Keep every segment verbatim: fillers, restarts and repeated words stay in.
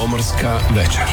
Pomorska večer.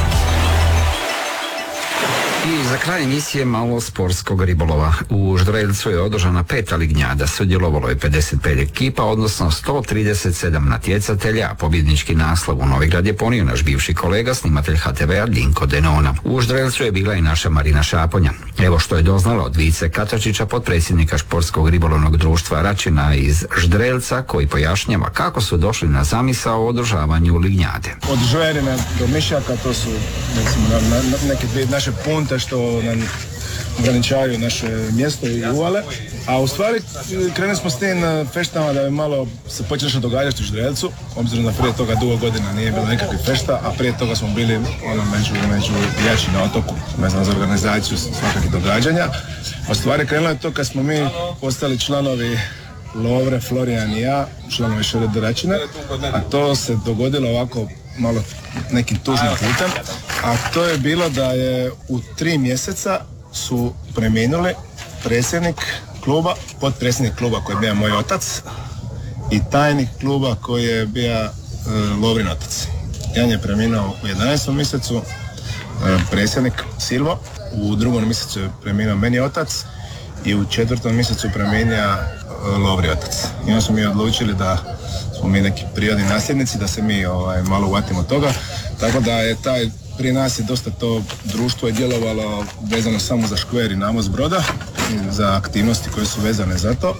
I za kraj emisije malo sportskog ribolova. U Ždrelcu je održana peta lignjada, sudjelovalo je pedeset pet ekipa, odnosno sto trideset sedam natjecatelja, a pobjednički naslov u Novigrad je ponio naš bivši kolega, snimatelj ha te vea Dinko Denona. U Ždrelcu je bila i naša Marina Šaponja. Evo što je doznala od Vice Katačića, potpredsjednika Športskog ribolovnog društva Račina iz Ždrelca, koji pojašnjava kako su došli na zamisao o održavanju lignjade. Od Žverina do Mišaka, to su recimo, na, na, neke dvije naše punte što nam ograničavaju naše mjesto i uvale, a u stvari krenuli smo s tim feštama da bi malo se počelo događati u Ždrelcu, obzirom da prije toga dugo godina nije bilo nekakvih fešta, a prije toga smo bili ono među, među jači na otoku, ne znam, za organizaciju svakakih događanja. A u stvari krenulo je to kad smo mi postali članovi Lovre, Florijan i ja, članovi Š R D Račina, a to se dogodilo ovako malo nekim tužnim putem, a to je bilo da je u tri mjeseca su preminuli predsjednik kluba, potpredsjednik kluba koji je bio moj otac i tajnik kluba koji je bio e, Lovrin otac. Jan je preminuo u jedanaestom mjesecu, e, predsjednik Silvo, u drugom mjesecu je preminuo meni otac i u četvrtom mjesecu preminuo e, Lovri otac. I onda smo mi odlučili da smo mi neki prirodni nasljednici, da se mi ovaj, malo uvatimo toga, tako da je taj prije nas je dosta to društvo je djelovalo vezano samo za škver i namos broda, za aktivnosti koje su vezane za to,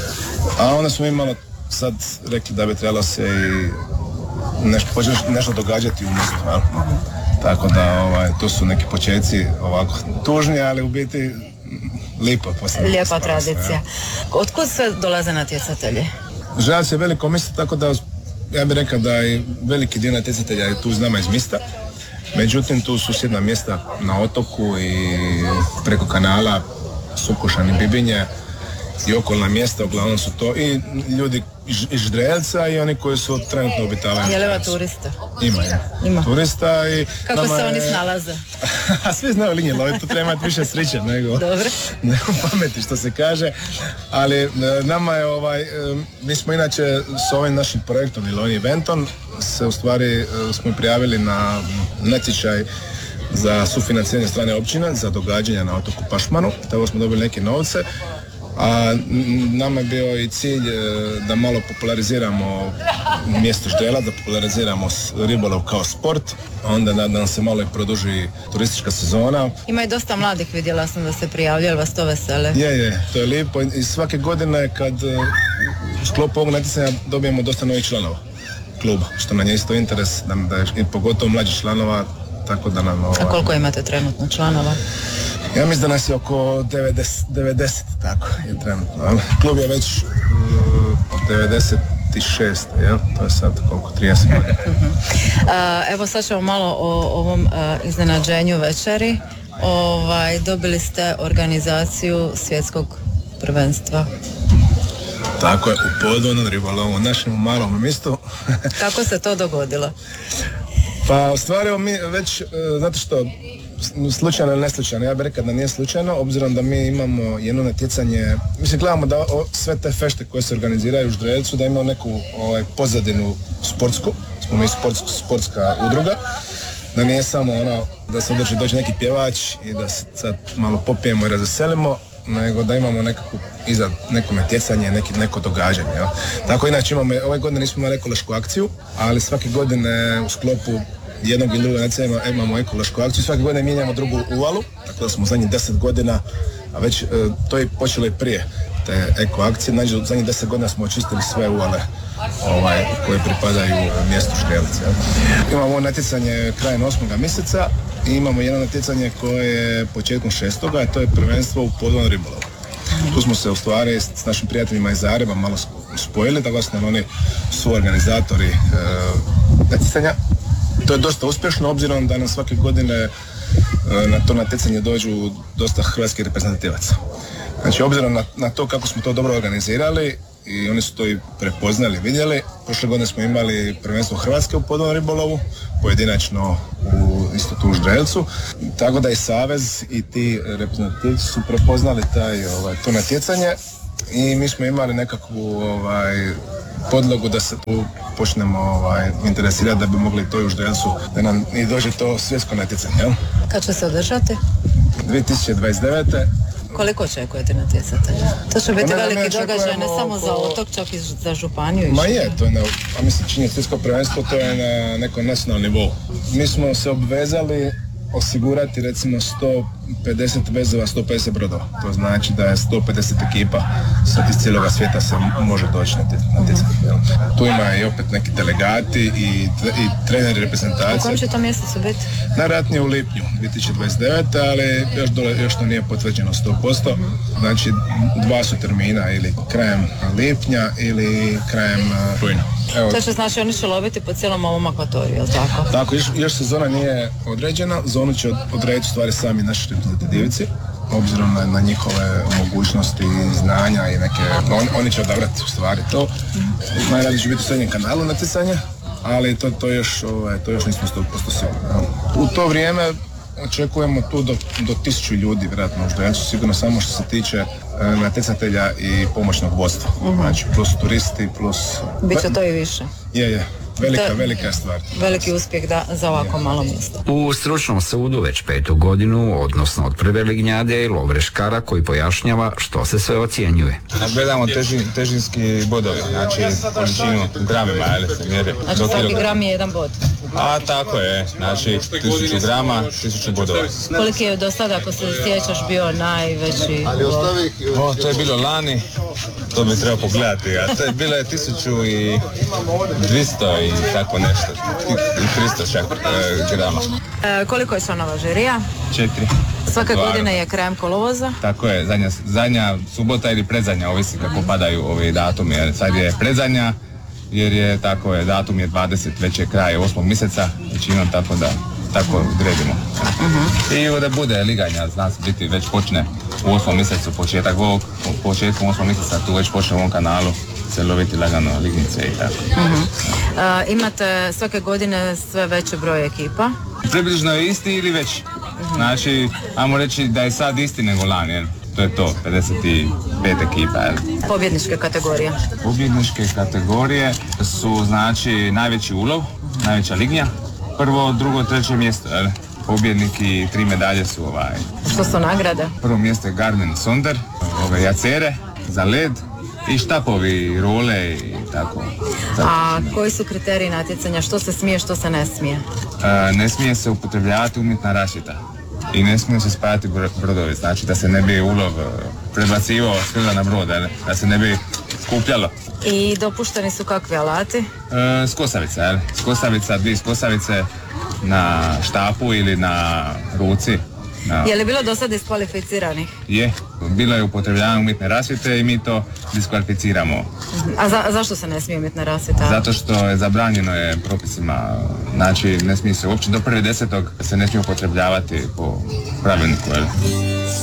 a onda smo mi malo sad rekli da bi trebalo se i nešto, početi nešto događati u mjestu, jel? Tako da ovaj, to su neki početci ovako tužni, ali u biti lijepo. Lijepa tradicija. Otkud sve dolaze natjecatelji? Ždrelac je veliko mjesto, tako da ja bih rekao da i veliki dio natjecatelja je tu s nama iz mjesta. Međutim, tu susjedna mjesta na otoku i preko kanala Sukošan i Bibinje i okolna mjesta, uglavnom su to i ljudi iz Ždrelca i oni koji su trenutno obitavaju. Je li ima turista? Ima, je. Ima. Turista i... Kako se je... oni snalaze? Svi znaju linije loviti, tu treba imati više sreće nego, nego pameti, što se kaže. Ali nama je ovaj, mi smo inače s ovim našim projektom ili ovim eventom se u stvari smo prijavili na natječaj za sufinanciranje strane općine za događanja na otoku Pašmanu, tako smo dobili neke novce. A nama je bio i cilj da malo populariziramo mjesto Ždrelac, da populariziramo ribolov kao sport, a onda da nam se malo i produži turistička sezona. Ima i dosta mladih, vidjela sam da se prijavljaju, vas to vesele. Je, je, to je lijepo i svake godine kad u sklopu ovog natjecanja dobijemo dosta novih članova kluba, što nam je isto interes, da, da je, i pogotovo mlađih članova, tako da nam... Ovaj... A koliko imate trenutno članova? Ja mislim da nas je oko devedeset, devedeset tako je trenutno. Klub je već od uh, devedeset šest, jel? To je sad koliko, trideset godina. Uh-huh. Uh, evo sad ćemo malo o ovom uh, iznenađenju večeri. Ovaj, dobili ste organizaciju svjetskog prvenstva. Tako je, u podvodnom ribolovu, u našem malom mjestu. Kako se to dogodilo? Pa u stvari mi već, uh, znate što, slučajno ili neslučajno, ja bih rekao da nije slučajno, obzirom da mi imamo jedno natjecanje, mislim gledamo da o, sve te fešte koje se organiziraju u Ždrelcu, da imamo neku ovaj, pozadinu sportsku, smo mi sport, sportska udruga, da nije samo ono da se održi doći neki pjevač i da se sad malo popijemo i razveselimo, nego da imamo nekako iza neko natjecanje, neki, neko događanje. Ja. Tako inače imamo, ove godine nismo imali ekološku akciju, ali svake godine u sklopu jednog ili drugog natjecanja imamo ekološku akciju, svake godine mijenjamo drugu uvalu, tako da smo u zadnjih deset godina, a već e, to je počelo i prije te eko akcije, znači u zadnjih deset godina smo očistili sve uvale ovaj, koje pripadaju mjestu Ždrelac. Ja. Imamo ovo natjecanje krajem osmoga mjeseca i imamo jedno natjecanje koje je početkom šestoga, a to je prvenstvo u podvodnom ribolovu. Tu smo se u stvari s našim prijateljima iz Zagreba malo spojili, tako da su nam oni su organizatori e, natjecanja. To je dosta uspješno, obzirom da nam svake godine e, na to natjecanje dođu dosta hrvatskih reprezentativaca. Znači, obzirom na, na to kako smo to dobro organizirali i oni su to i prepoznali, vidjeli, prošle godine smo imali prvenstvo Hrvatske u podvodnom ribolovu, pojedinačno u isto tu u Ždrelcu, tako da i savez i ti reprezentativci su prepoznali taj, ovaj, to natjecanje i mi smo imali nekakvu ovaj, podlogu da se tu počnemo ovaj, interesirati da bi mogli to još Ždrelcu, da nam i dođe to svjetsko natjecanje. Jel? Kad će se održati? dvije tisuće dvadeset devete. Koliko očekujete natjecatelja? To će biti Pa ne, veliki ne događaj ne samo oko... za otok, čak i za županiju. Ma je, to je na, a mislim čini svjetsko prvenstvo, to je na nekom nacionalnom nivou. Mi smo se obvezali osigurati recimo sto pedeset vezova, sto pedeset brodova. To znači da je sto pedeset ekipa iz cijeloga svijeta se može doći na natjecanje. Tu ima i opet neki delegati i, i treneri reprezentacije. U kojem će to mjesecu biti? Najvjerojatnije u lipnju dvije tisuće dvadeset devete. ali još, dole, još to nije potvrđeno sto posto. Znači dva su termina, ili krajem lipnja ili krajem rujna. Evo. To što znači oni će loviti po cijelom ovom akvatoriju, je li tako? Tako, još, još sezona nije određena, zonu će odrediti stvari sami naši reprezentativci, obzirom na, na njihove mogućnosti, znanja i neke, on, oni će odabrati u stvari to. Najradije će biti u srednjem kanalu natjecanja, ali to, to, još, ovaj, to još nismo sto posto sigurni. U to vrijeme očekujemo tu do, do tisuću ljudi, vjerojatno u Ždrelcu, sigurno samo što se tiče e, natjecatelja i pomoćnog vodstva. Uh-huh. Znači, plus turisti, plus... Biće to i više. Je, je. Velika, to, velika stvar. Veliki uspjeh da, za ovako malo mjesto. U stručnom sudu već petu godinu, odnosno od prve lignjade, je Lovre Škara koji pojašnjava što se sve ocjenjuje. Gledamo teži, težinski bodovi, znači količinu gramima, ali se mjeri. Znači svaki gram je jedan bod. A tako je, znači tisuću grama, tisuću bodova. Koliki je do sada, ako se sjećaš, bio najveći bod? O, to je bilo lani, to bi trebao pogledati, a to je bilo je tisuću i dvjesto i tako nešto, i tristo čak e, grama. E, koliko je članova žirija? Četiri. Svake Stvarno. godine je krajem kolovoza? Tako je, zadnja, zadnja subota ili predzadnja, ovisi kako padaju ovi datumi, jer sad je predzadnja, jer je tako je, datum je dvadeset, već je kraj osmog mjeseca, većinom tako da tako odredimo. Uh-huh. I da bude liganja, zna se biti, već počne u osmom mjesecu, početak ovog, početkom osmog mjeseca, tu već počne u ovom kanalu se loviti lagano lignice i tako. Uh-huh. Uh, imate svake godine sve veći broj ekipa? Približno je isti ili veći. Uh-huh. Znači, ajmo reći da je sad isti nego lani, jer to je to, pedeset pet ekipa. Jel? Pobjedničke kategorije? Pobjedničke kategorije su, znači, najveći ulov, najveća lignja, prvo, drugo, treće mjesto, jel? Pobjednik i tri medalje su ovaj... Što su nagrade? Prvo mjesto je Garmin Sonder, ove jacere za led i štapovi, role i tako. A koji su kriteriji natjecanja? Što se smije, što se ne smije? E, ne smije se upotrebljavati umjetna rasvjeta i ne smije se spajati brodovi, znači da se ne bi ulov prebacivao svega na brod, da se ne bi skupljalo. I dopušteni su kakvi alati? E, skosavica, jel? Skosavica, dvije skosavice na štapu ili na ruci. Na... Je li bilo do sada diskvalificiranih? Je, bilo je upotrebljavanje umjetne rasvjete i mi to diskvalificiramo. A za, zašto se ne smije umjetna rasvjeta? Zato što je zabranjeno je propisima, znači ne smije se uopće do prve desetog se ne smije upotrebljavati po pravilniku.